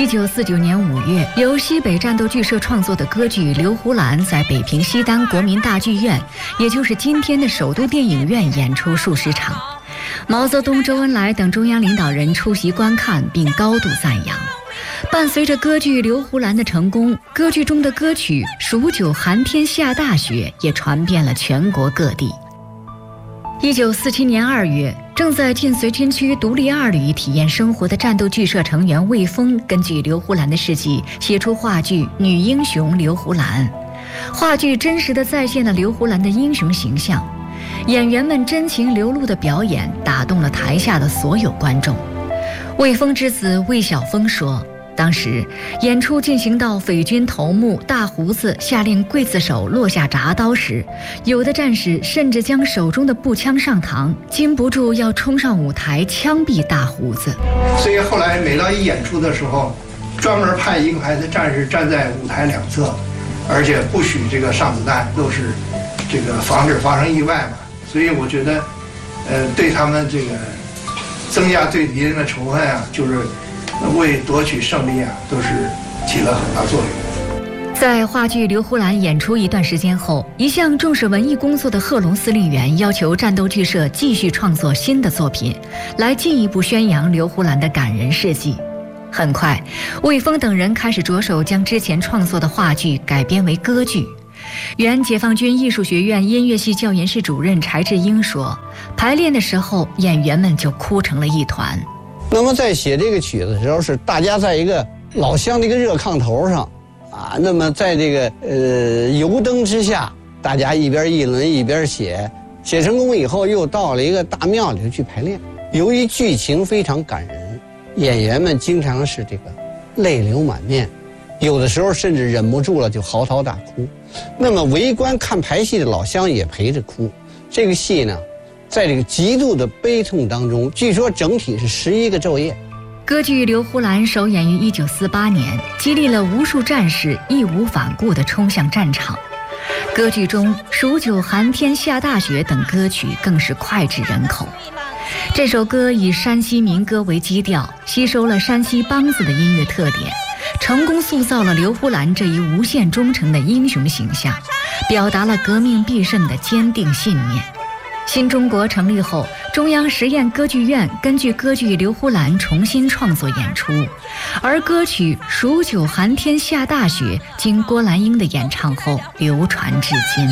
1949年5月，由西北战斗剧社创作的歌剧《刘胡兰》在北平西单国民大剧院，也就是今天的首都电影院演出数十场。毛泽东、周恩来等中央领导人出席观看，并高度赞扬。伴随着歌剧《刘胡兰》的成功，歌剧中的歌曲《数九寒天下大雪》也传遍了全国各地。1947年2月，正在晋绥军区独立二旅体验生活的战斗剧社成员魏峰，根据刘胡兰的事迹写出话剧《女英雄刘胡兰》。话剧真实地再现了刘胡兰的英雄形象，演员们真情流露的表演打动了台下的所有观众。魏峰之子魏晓峰说，当时演出进行到匪军头目大胡子下令刽子手落下铡刀时，有的战士甚至将手中的步枪上膛，禁不住要冲上舞台枪毙大胡子。 所以后来每到一演出的时候，专门派一个排的战士站在舞台两侧，而且不许这个上子弹，都是这个防止发生意外嘛。所以我觉得对他们这个增加对敌人的仇恨啊，就是为夺取胜利啊，都是起了很大作用。 在话剧《刘胡兰》演出一段时间后，一向重视文艺工作的贺龙司令员要求战斗剧社继续创作新的作品，来进一步宣扬刘胡兰的感人事迹。很快，魏峰等人开始着手将之前创作的话剧改编为歌剧。原解放军艺术学院音乐系教研室主任柴志英说，排练的时候演员们就哭成了一团。 那么在写这个曲子的时候，是大家在一个老乡的一个热炕头上啊，那么在这个油灯之下，大家一边议论一边写，写成功以后又到了一个大庙里去排练。由于剧情非常感人，演员们经常是这个泪流满面，有的时候甚至忍不住了就嚎啕大哭。那么围观看排戏的老乡也陪着哭。这个戏呢，在这个极度的悲痛当中，据说整体是11个昼夜。 歌剧《刘胡兰》首演于1948年，激励了无数战士义无反顾地冲向战场。歌剧中《数九寒天下大雪》等歌曲更是脍炙人口。这首歌以山西民歌为基调，吸收了山西梆子的音乐特点，成功塑造了刘胡兰这一无限忠诚的英雄形象，表达了革命必胜的坚定信念。新中国成立后，中央实验歌剧院根据歌剧《刘胡兰》重新创作演出，而歌曲《数九寒天下大雪》经郭兰英的演唱后流传至今。